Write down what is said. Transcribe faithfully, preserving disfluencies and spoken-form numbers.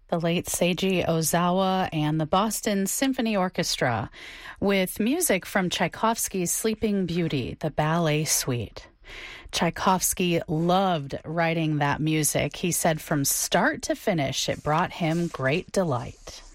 the late Seiji Ozawa and the Boston Symphony Orchestra, with music from Tchaikovsky's Sleeping Beauty, the ballet suite. Tchaikovsky loved writing that music. He said from start to finish, it brought him great delight.